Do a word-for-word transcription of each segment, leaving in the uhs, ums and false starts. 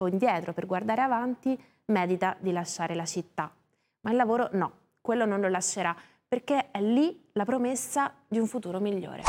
o indietro per guardare avanti, medita di lasciare la città. Ma il lavoro no, quello non lo lascerà, perché è lì la promessa di un futuro migliore.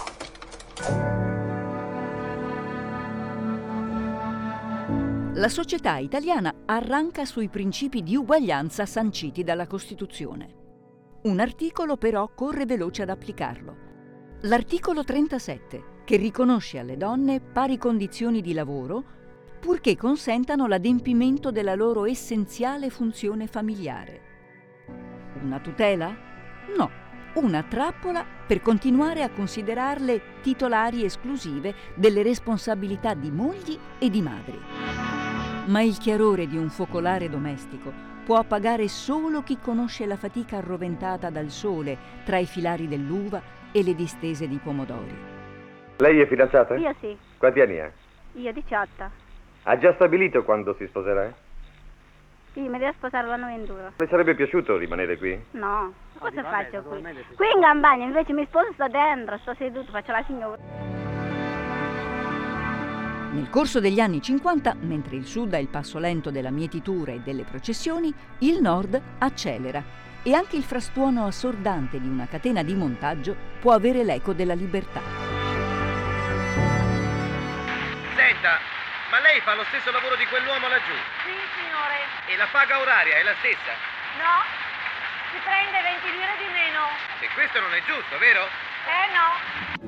La società italiana arranca sui principi di uguaglianza sanciti dalla Costituzione. Un articolo però corre veloce ad applicarlo. L'articolo trentasette, che riconosce alle donne pari condizioni di lavoro, purché consentano l'adempimento della loro essenziale funzione familiare. Una tutela? No, una trappola per continuare a considerarle titolari esclusive delle responsabilità di mogli e di madri. Ma il chiarore di un focolare domestico può appagare solo chi conosce la fatica arroventata dal sole tra i filari dell'uva e le distese di pomodori. Lei è fidanzata? Io sì. Quanti anni ha? Io diciotto. Ha già stabilito quando si sposerà? Sì, mi devo sposare l'anno ventuno. Le sarebbe piaciuto rimanere qui? No, cosa faccio qui? Qui in campagna invece mi sposo, sto dentro, sto seduto, faccio la signora. Nel corso degli anni cinquanta, mentre il sud ha il passo lento della mietitura e delle processioni, il nord accelera e anche il frastuono assordante di una catena di montaggio può avere l'eco della libertà. Senta, ma lei fa lo stesso lavoro di quell'uomo laggiù? Sì, signore. E la paga oraria è la stessa? No, si prende venti lire di meno. E questo non è giusto, vero? Eh no.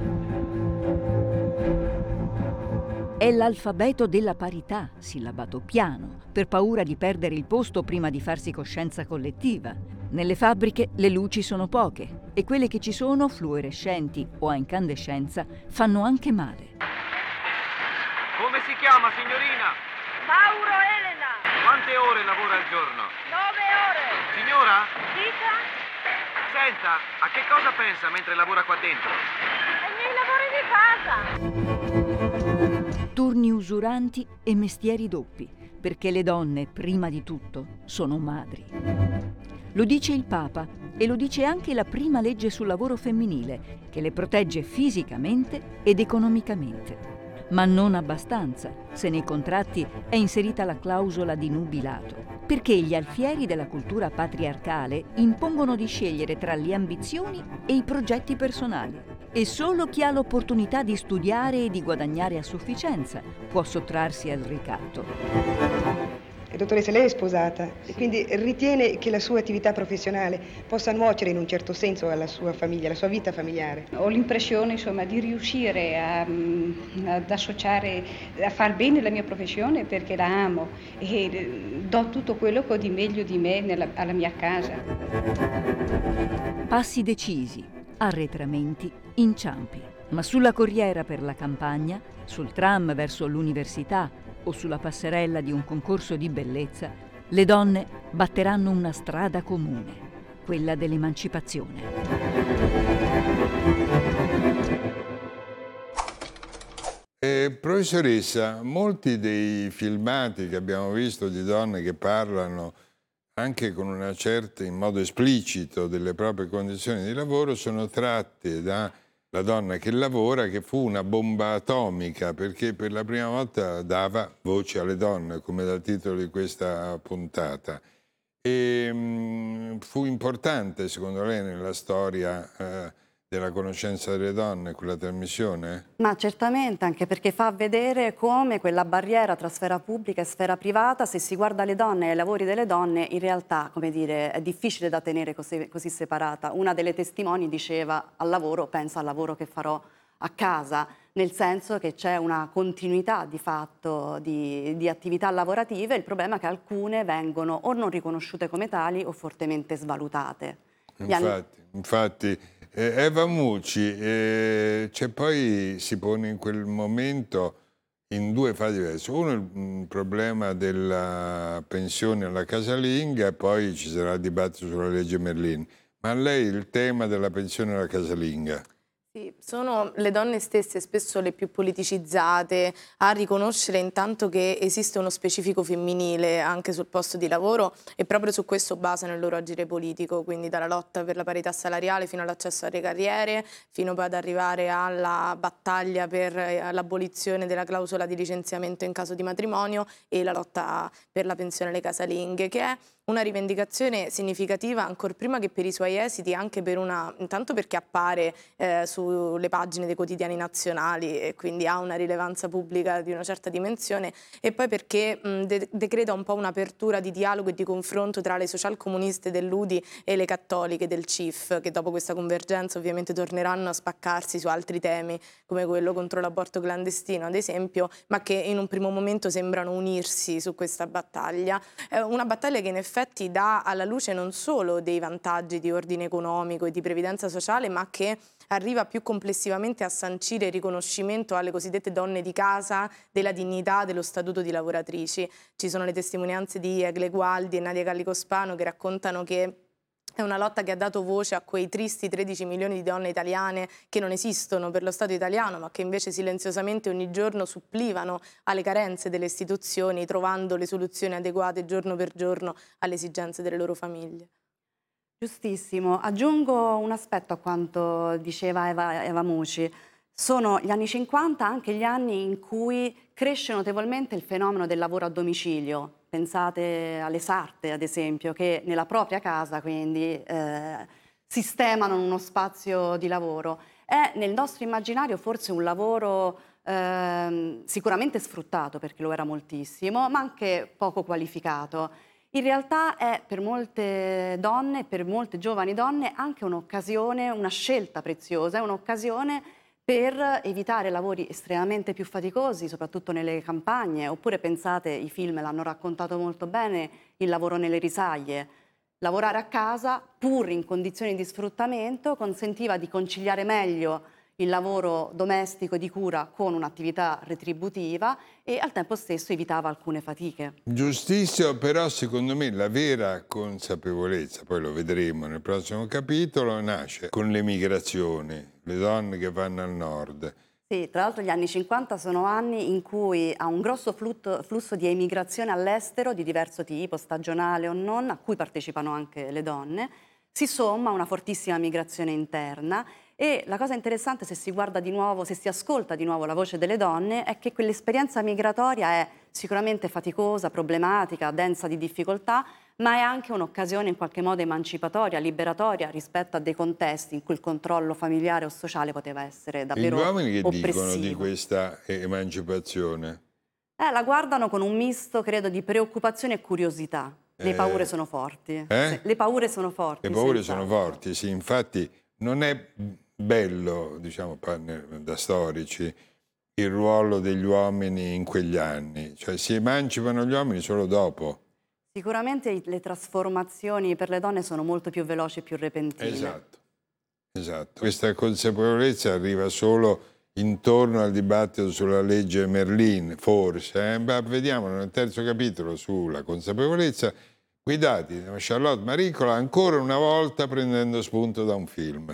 È l'alfabeto della parità, sillabato piano, per paura di perdere il posto prima di farsi coscienza collettiva. Nelle fabbriche le luci sono poche e quelle che ci sono, fluorescenti o a incandescenza, fanno anche male. Come si chiama, signorina? Mauro Elena. Quante ore lavora al giorno? Nove ore. Signora? Dica? Senta, a che cosa pensa mentre lavora qua dentro? Ai miei lavori di casa. Turni usuranti e mestieri doppi, perché le donne, prima di tutto, sono madri. Lo dice il Papa e lo dice anche la prima legge sul lavoro femminile, che le protegge fisicamente ed economicamente. Ma non abbastanza, se nei contratti è inserita la clausola di nubilato, perché gli alfieri della cultura patriarcale impongono di scegliere tra le ambizioni e i progetti personali. E solo chi ha l'opportunità di studiare e di guadagnare a sufficienza può sottrarsi al ricatto. Dottoressa, lei è sposata e quindi ritiene che la sua attività professionale possa nuocere in un certo senso alla sua famiglia, alla sua vita familiare? Ho l'impressione, insomma, di riuscire a, ad associare, a far bene la mia professione perché la amo e do tutto quello che ho di meglio di me nella, alla mia casa. Passi decisi, arretramenti, inciampi, ma sulla corriera per la campagna, sul tram verso l'università o sulla passerella di un concorso di bellezza, le donne batteranno una strada comune, quella dell'emancipazione. Eh, professoressa, molti dei filmati che abbiamo visto di donne che parlano anche con una certa, in modo esplicito, delle proprie condizioni di lavoro, sono tratti da La donna che lavora, che fu una bomba atomica, perché per la prima volta dava voce alle donne, come dal titolo di questa puntata. E mh, fu importante, secondo lei, nella storia eh, della conoscenza delle donne, quella trasmissione? Ma certamente, anche perché fa vedere come quella barriera tra sfera pubblica e sfera privata, se si guarda le donne e i lavori delle donne, in realtà, come dire, è difficile da tenere così, così separata. Una delle testimoni diceva: al lavoro penso al lavoro che farò a casa, nel senso che c'è una continuità di fatto di, di attività lavorative. Il problema è che alcune vengono o non riconosciute come tali o fortemente svalutate. Infatti, infatti eh, Eva Mucci, eh, cioè poi si pone in quel momento in due fasi diverse. Uno il, il problema della pensione alla casalinga e poi ci sarà il dibattito sulla legge Merlin. Ma a lei il tema della pensione alla casalinga? Sì, sono le donne stesse spesso le più politicizzate a riconoscere intanto che esiste uno specifico femminile anche sul posto di lavoro e proprio su questo basano il loro agire politico, quindi dalla lotta per la parità salariale fino all'accesso alle carriere, fino poi ad arrivare alla battaglia per l'abolizione della clausola di licenziamento in caso di matrimonio e la lotta per la pensione alle casalinghe, che è una rivendicazione significativa ancor prima che per i suoi esiti, anche per una, intanto perché appare eh, sulle pagine dei quotidiani nazionali e quindi ha una rilevanza pubblica di una certa dimensione, e poi perché mh, de decreta un po' un'apertura di dialogo e di confronto tra le socialcomuniste dell'U D I e le cattoliche del C I F, che dopo questa convergenza ovviamente torneranno a spaccarsi su altri temi come quello contro l'aborto clandestino ad esempio, ma che in un primo momento sembrano unirsi su questa battaglia. È una battaglia che in effetti dà alla luce non solo dei vantaggi di ordine economico e di previdenza sociale, ma che arriva più complessivamente a sancire il riconoscimento alle cosiddette donne di casa della dignità dello statuto di lavoratrici. Ci sono le testimonianze di Egle Gualdi e Nadia Gallicospano che raccontano che è una lotta che ha dato voce a quei tristi tredici milioni di donne italiane che non esistono per lo Stato italiano, ma che invece silenziosamente ogni giorno supplivano alle carenze delle istituzioni, trovando le soluzioni adeguate giorno per giorno alle esigenze delle loro famiglie. Giustissimo. Aggiungo un aspetto a quanto diceva Eva, Eva Muci. Sono gli anni cinquanta anche gli anni in cui cresce notevolmente il fenomeno del lavoro a domicilio. Pensate alle sarte, ad esempio, che nella propria casa quindi eh, sistemano uno spazio di lavoro. È nel nostro immaginario forse un lavoro eh, sicuramente sfruttato, perché lo era moltissimo, ma anche poco qualificato. In realtà è per molte donne, per molte giovani donne, anche un'occasione, una scelta preziosa, è un'occasione per evitare lavori estremamente più faticosi, soprattutto nelle campagne, oppure pensate, i film l'hanno raccontato molto bene, il lavoro nelle risaie. Lavorare a casa, pur in condizioni di sfruttamento, consentiva di conciliare meglio il lavoro domestico di cura con un'attività retributiva e al tempo stesso evitava alcune fatiche. Giustissimo, però secondo me la vera consapevolezza, poi lo vedremo nel prossimo capitolo, nasce con le migrazioni, le donne che vanno al nord. Sì, tra l'altro gli anni cinquanta sono anni in cui ha un grosso flusso, flusso di emigrazione all'estero di diverso tipo, stagionale o non, a cui partecipano anche le donne. Si somma una fortissima migrazione interna e la cosa interessante, se si guarda di nuovo, se si ascolta di nuovo la voce delle donne, è che quell'esperienza migratoria è sicuramente faticosa, problematica, densa di difficoltà, ma è anche un'occasione in qualche modo emancipatoria, liberatoria rispetto a dei contesti in cui il controllo familiare o sociale poteva essere davvero oppressivo. Gli uomini che oppressivo. dicono di questa emancipazione? Eh, la guardano con un misto, credo, di preoccupazione e curiosità. Le Eh, paure sono forti. eh? Le paure sono forti. Le paure senza... sono forti, sì, infatti non è bello, diciamo, da storici, il ruolo degli uomini in quegli anni, cioè si emancipano gli uomini solo dopo. Sicuramente le trasformazioni per le donne sono molto più veloci e più repentine. Esatto, esatto. Questa consapevolezza arriva solo intorno al dibattito sulla legge Merlin, forse. Eh? Beh, vediamo nel terzo capitolo sulla consapevolezza, guidati da Charlotte Maricola, ancora una volta prendendo spunto da un film.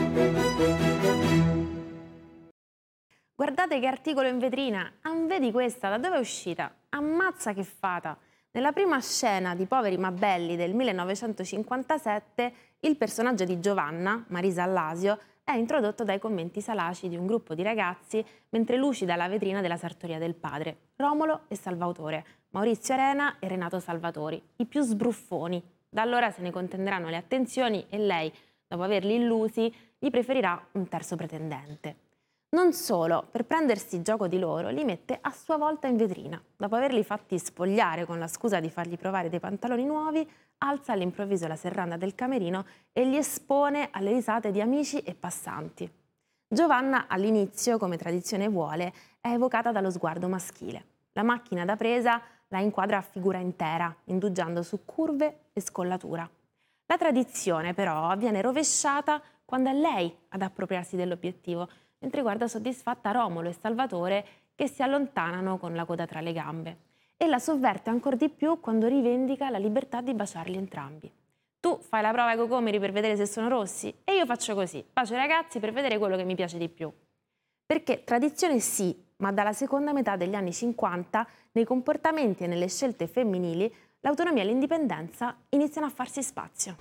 Guardate che articolo in vetrina, ah, vedi questa, da dove è uscita? Ammazza che fata! Nella prima scena di Poveri ma belli del millenovecentocinquantasette, il personaggio di Giovanna, Marisa Allasio, è introdotto dai commenti salaci di un gruppo di ragazzi mentre lucida la vetrina della sartoria del padre, Romolo e Salvatore, Maurizio Arena e Renato Salvatori, i più sbruffoni. Da allora se ne contenderanno le attenzioni e lei, dopo averli illusi, gli preferirà un terzo pretendente. Non solo, per prendersi gioco di loro, li mette a sua volta in vetrina. Dopo averli fatti spogliare con la scusa di fargli provare dei pantaloni nuovi, alza all'improvviso la serranda del camerino e li espone alle risate di amici e passanti. Giovanna all'inizio, come tradizione vuole, è evocata dallo sguardo maschile. La macchina da presa la inquadra a figura intera, indugiando su curve e scollatura. La tradizione però viene rovesciata quando è lei ad appropriarsi dell'obiettivo, mentre guarda soddisfatta Romolo e Salvatore che si allontanano con la coda tra le gambe. E la sovverte ancor di più quando rivendica la libertà di baciarli entrambi. Tu fai la prova ai cocomeri per vedere se sono rossi e io faccio così, bacio i ragazzi per vedere quello che mi piace di più. Perché tradizione sì, ma dalla seconda metà degli anni cinquanta nei comportamenti e nelle scelte femminili l'autonomia e l'indipendenza iniziano a farsi spazio.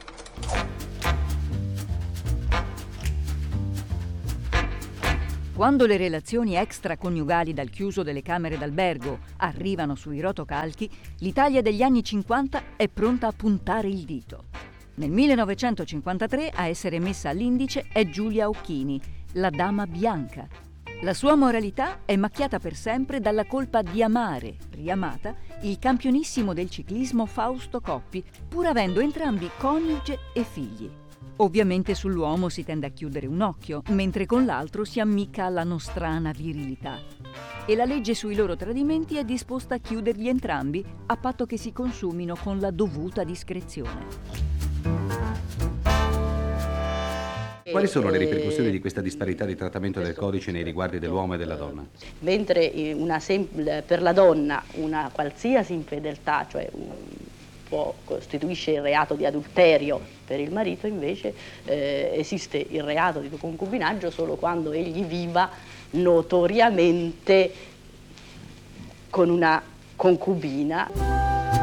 Quando le relazioni extraconiugali dal chiuso delle camere d'albergo arrivano sui rotocalchi, l'Italia degli anni cinquanta è pronta a puntare il dito. Nel millenovecentocinquantatré a essere messa all'indice è Giulia Occhini, la dama bianca. La sua moralità è macchiata per sempre dalla colpa di amare, riamata, il campionissimo del ciclismo Fausto Coppi, pur avendo entrambi coniuge e figli. Ovviamente sull'uomo si tende a chiudere un occhio, mentre con l'altro si ammicca alla nostrana virilità. E la legge sui loro tradimenti è disposta a chiuderli entrambi, a patto che si consumino con la dovuta discrezione. Quali sono le ripercussioni di questa disparità di trattamento del codice nei riguardi dell'uomo e della donna? Mentre una sem- per la donna una qualsiasi infedeltà, cioè un, può, costituisce il reato di adulterio, per il marito invece eh, esiste il reato di concubinaggio solo quando egli viva notoriamente con una concubina.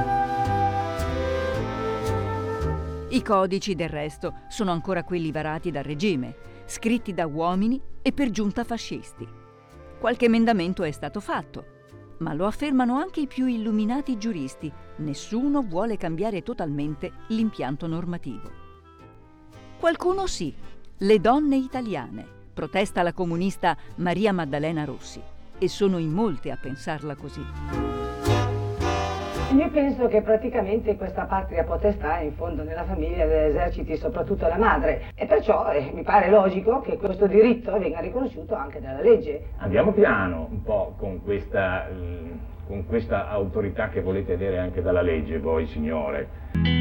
I codici, del resto, sono ancora quelli varati dal regime, scritti da uomini e per giunta fascisti. Qualche emendamento è stato fatto, ma lo affermano anche i più illuminati giuristi. Nessuno vuole cambiare totalmente l'impianto normativo. Qualcuno sì, le donne italiane, protesta la comunista Maria Maddalena Rossi, e sono in molte a pensarla così. Io penso che praticamente questa patria potestà in fondo nella famiglia eserciti soprattutto la madre e perciò eh, mi pare logico che questo diritto venga riconosciuto anche dalla legge. Andiamo piano un po' con questa, eh, con questa autorità che volete avere anche dalla legge voi, signore.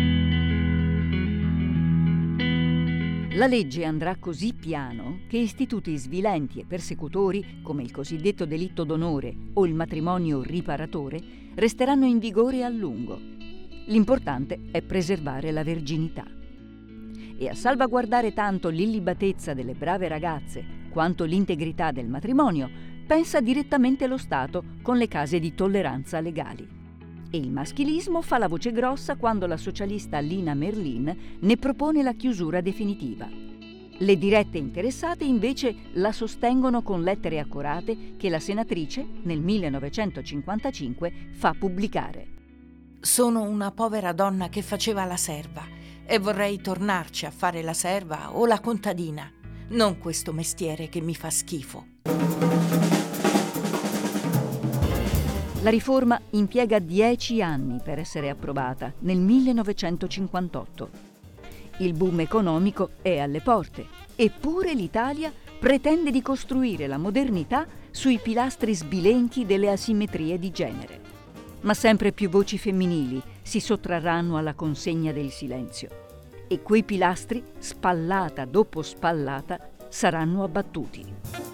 La legge andrà così piano che istituti svilenti e persecutori, come il cosiddetto delitto d'onore o il matrimonio riparatore, resteranno in vigore a lungo. L'importante è preservare la verginità. E a salvaguardare tanto l'illibatezza delle brave ragazze quanto l'integrità del matrimonio, pensa direttamente lo Stato con le case di tolleranza legali. E il maschilismo fa la voce grossa quando la socialista Lina Merlin ne propone la chiusura definitiva. Le dirette interessate invece la sostengono con lettere accorate che la senatrice nel millenovecentocinquantacinque fa pubblicare. Sono una povera donna che faceva la serva e vorrei tornarci a fare la serva o la contadina, non questo mestiere che mi fa schifo. La riforma impiega dieci anni per essere approvata, nel millenovecentocinquantotto. Il boom economico è alle porte, eppure l'Italia pretende di costruire la modernità sui pilastri sbilenchi delle asimmetrie di genere. Ma sempre più voci femminili si sottrarranno alla consegna del silenzio. E quei pilastri, spallata dopo spallata, saranno abbattuti.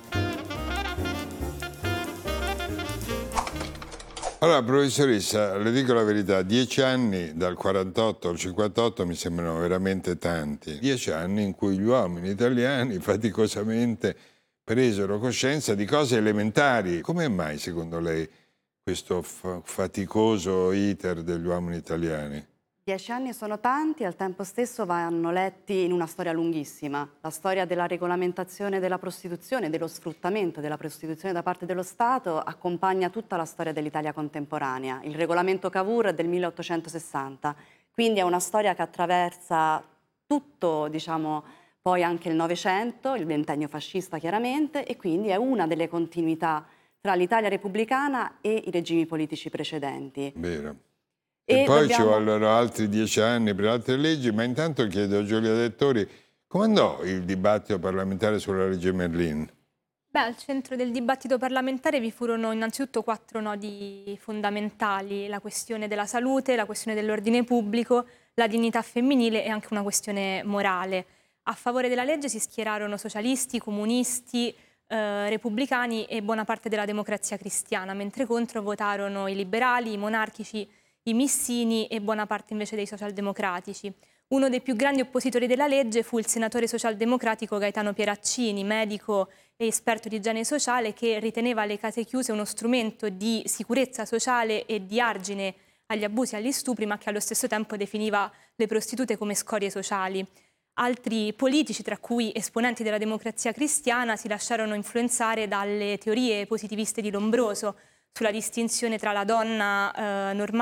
Allora, professoressa, le dico la verità, dieci anni dal quarantotto al cinquantotto mi sembrano veramente tanti. Dieci anni in cui gli uomini italiani faticosamente presero coscienza di cose elementari. Come mai, secondo lei, questo fa- faticoso iter degli uomini italiani? Dieci anni sono tanti, al tempo stesso vanno letti in una storia lunghissima. La storia della regolamentazione della prostituzione, dello sfruttamento della prostituzione da parte dello Stato accompagna tutta la storia dell'Italia contemporanea. Il regolamento Cavour è del milleottocentosessanta, quindi è una storia che attraversa tutto, diciamo, poi anche il Novecento, il ventennio fascista chiaramente, e quindi è una delle continuità tra l'Italia repubblicana e i regimi politici precedenti. Vero. E, e poi dobbiamo... ci vollero altri dieci anni per altre leggi, ma intanto chiedo a Giulia Dettori, come andò il dibattito parlamentare sulla legge Merlin? Beh, al centro del dibattito parlamentare vi furono innanzitutto quattro nodi fondamentali: la questione della salute, la questione dell'ordine pubblico, la dignità femminile e anche una questione morale. A favore della legge si schierarono socialisti, comunisti, eh, repubblicani e buona parte della democrazia cristiana, mentre contro votarono i liberali, i monarchici, i missini e buona parte invece dei socialdemocratici. Uno dei più grandi oppositori della legge fu il senatore socialdemocratico Gaetano Pieraccini, medico e esperto di igiene sociale, che riteneva le case chiuse uno strumento di sicurezza sociale e di argine agli abusi e agli stupri, ma che allo stesso tempo definiva le prostitute come scorie sociali. Altri politici, tra cui esponenti della Democrazia Cristiana, si lasciarono influenzare dalle teorie positiviste di Lombroso sulla distinzione tra la donna eh, normale